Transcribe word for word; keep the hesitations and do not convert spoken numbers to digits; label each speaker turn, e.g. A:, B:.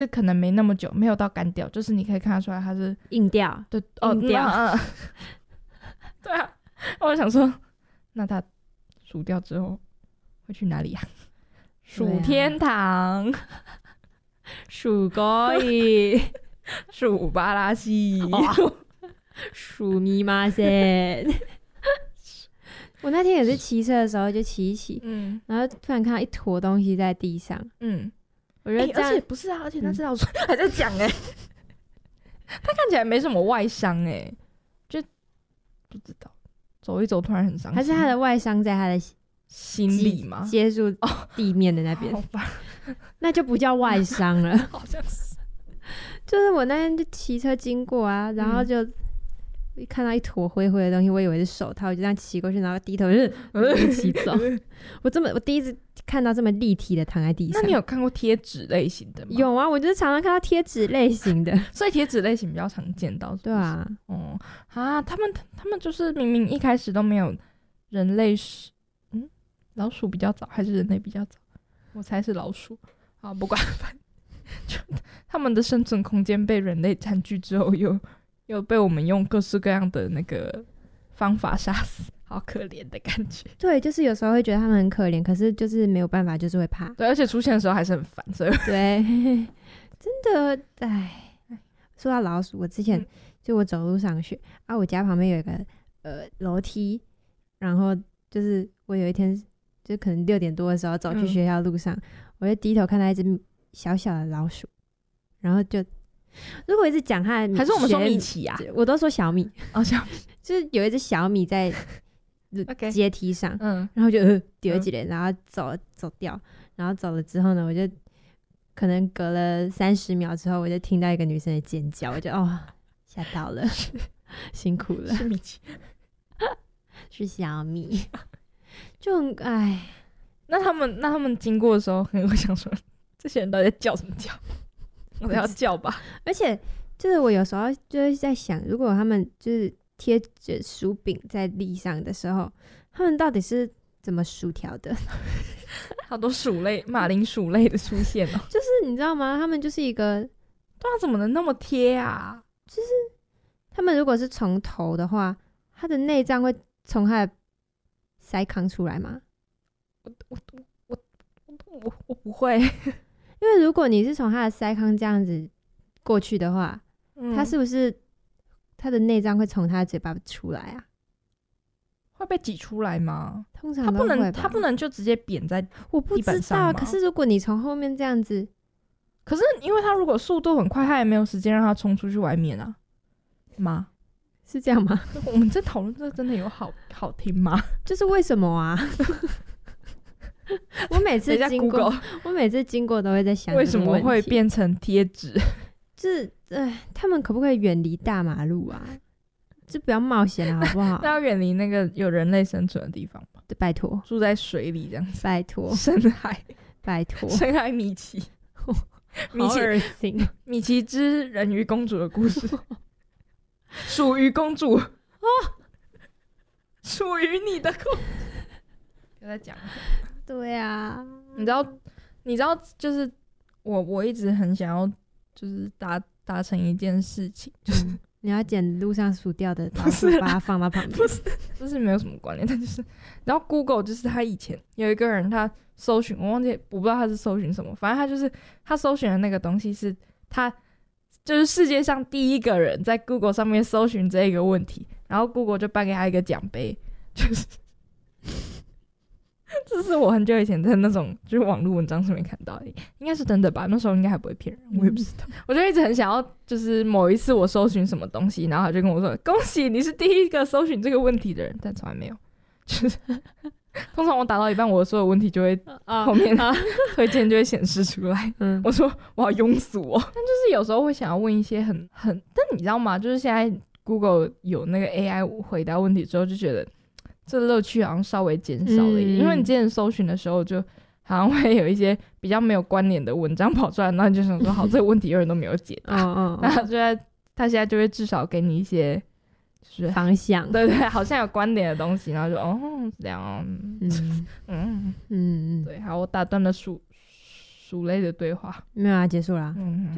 A: 可能没那么久，没有到干掉，就是你可以看得出来它是
B: 硬掉，
A: 对哦
B: 硬掉，
A: 嗯嗯对啊，我想说，那它数掉之后会去哪里啊？数天堂，
B: 数高一，
A: 数巴拉西，
B: 数密码噻。我那天也是骑车的时候就骑一骑，嗯，然后突然看到一坨东西在地上，嗯，我觉得这样、
A: 欸、而且不是啊，而且那只老鼠、嗯、还在讲哎、欸，它看起来没什么外伤哎、欸，就不知道走一走突然很伤心，
B: 还是它的外伤在它的
A: 心里吗？
B: 接触地面的那边，
A: 哦、
B: 那就不叫外伤了，
A: 好像是。
B: 就是我那天就骑车经过啊，然后就。嗯一看到一坨灰灰的东西，我以为是手套，我就这样骑过去，然后低头就骑走。我这么，我第一次看到这么立体的躺在地上。
A: 那你有看过贴纸类型的吗？
B: 有啊，我就是常常看到贴纸类型的，
A: 所以贴纸类型比较常见到是不是。
B: 对啊，
A: 哦啊，他们他们就是明明一开始都没有人类是，嗯，老鼠比较早还是人类比较早？我猜是老鼠。好，不管，反正就他们的生存空间被人类占据之后又。又被我们用各式各样的那个方法杀死，好可怜的感觉。
B: 对，就是有时候会觉得他们很可怜，可是就是没有办法，就是会怕。
A: 对，而且出现的时候还是很烦，所以
B: 对，真的，哎，说到老鼠，我之前、嗯、就我走路上学啊，我家旁边有一个呃楼梯，然后就是我有一天就可能六点多的时候走去学校路上，嗯、我就低头看到一只小小的老鼠，然后就。如果一直讲它的，
A: 还是我们说米奇啊？
B: 我都说小米
A: 哦，小米
B: 就是有一只小米在阶梯上，嗯，然后就丢起来，然后走走掉，然后走了之后呢，我就可能隔了三十秒之后，我就听到一个女生的尖叫，我就哦吓到了，辛苦了，
A: 是米奇，
B: 是小米，就很哎，
A: 那他们那他们经过的时候，可能会想说，这些人到底在叫什么叫？我要叫吧，
B: 而且就是我有时候就是在想，如果他们就是贴着薯饼在地上的时候，他们到底是怎么薯条的？
A: 好多薯类、马铃薯类的出现哦。
B: 就是你知道吗？他们就是一个，
A: 对啊，怎么能那么贴啊？
B: 就是他们如果是从头的话，他的内脏会从他的腮康出来吗？
A: 我我我我我我不会。
B: 因为如果你是从他的腮康这样子过去的话，嗯、他是不是他的内脏会从他的嘴巴出来啊？
A: 会被挤出来吗？
B: 通常都会吧。他
A: 不能，他不能就直接扁在地板上吗？
B: 我不知道。可是如果你从后面这样子，
A: 可是因为他如果速度很快，他也没有时间让他冲出去外面啊？吗？
B: 是这样吗？
A: 我们在讨论这个真的有好好听吗？
B: 就是为什么啊？我每次经过，我每次经过都会在想，
A: 为什么会变成贴纸？
B: 就是呃，他们可不可以远离大马路啊？就不要冒险了，好不好？
A: 那要远离那个有人类生存的地方吗？
B: 拜托，
A: 住在水里这样子，
B: 拜托，
A: 深海，
B: 拜托，
A: 深海米奇，
B: 米奇，好恶心！
A: 米奇之人鱼公主的故事，属于公主哦，属于你的公主，又在讲。
B: 对啊，
A: 你知道，你知道，就是我，我一直很想要，就是达达成一件事情，就是、
B: 嗯、你要捡路上数掉的老鼠，把它放到旁边。
A: 不是，这是没有什么关联，但就是，然后 Google 就是他以前有一个人，他搜寻，我忘记，我不知道他是搜寻什么，反正他就是他搜寻的那个东西是他就是世界上第一个人在 Google 上面搜寻这个问题，然后 Google 就颁给他一个奖杯，就是。这是我很久以前在那种就是网络文章上面看到的，应该是真的吧？那时候应该还不会骗人，我也不知道。嗯、我就一直很想要，就是某一次我搜寻什么东西，然后他就跟我说：“恭喜你是第一个搜寻这个问题的人。”但从来没有。就是通常我打到一半，我所有问题就会后面推荐就会显示出来。嗯，我说我好庸俗哦。但就是有时候会想要问一些很很，但你知道吗？就是现在 Google 有那个 A I 回答问题之后，就觉得。这乐趣好像稍微减少了一点、嗯、因为你之前搜寻的时候就好像会有一些比较没有关联的文章跑出来，然后你就想说好这个问题永远都没有解答那他就在他现在就会至少给你一些就是
B: 方向，
A: 对对，好像有关联的东西，然后就哦这样哦嗯嗯嗯对，好，我打断了鼠鼠类的对话，
B: 没有啊，结束了、嗯